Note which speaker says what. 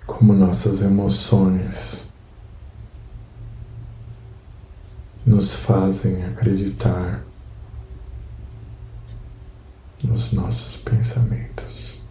Speaker 1: como nossas emoções nos fazem acreditar nos nossos pensamentos.